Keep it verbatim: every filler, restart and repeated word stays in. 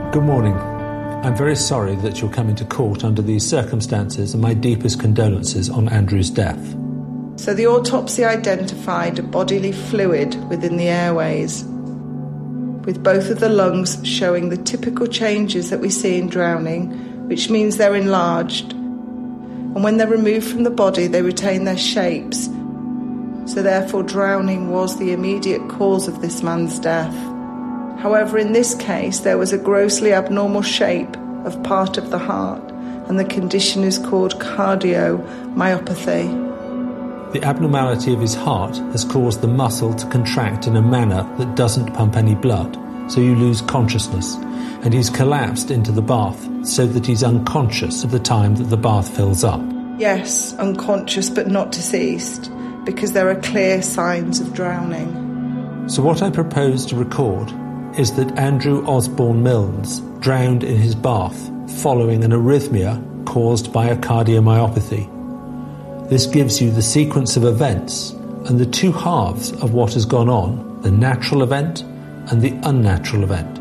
Good morning. I'm very sorry that you're coming to court under these circumstances, and my deepest condolences on Andrew's death. So the autopsy identified a bodily fluid within the airways, with both of the lungs showing the typical changes that we see in drowning, which means they're enlarged. And when they're removed from the body, they retain their shapes. So therefore, drowning was the immediate cause of this man's death. However, in this case, there was a grossly abnormal shape of part of the heart, and the condition is called cardiomyopathy. The abnormality of his heart has caused the muscle to contract in a manner that doesn't pump any blood, so you lose consciousness, and he's collapsed into the bath so that he's unconscious at the time that the bath fills up. Yes, unconscious but not deceased, because there are clear signs of drowning. So what I propose to record is that Andrew Osborne Milnes drowned in his bath following an arrhythmia caused by a cardiomyopathy. This gives you the sequence of events and the two halves of what has gone on, the natural event and the unnatural event.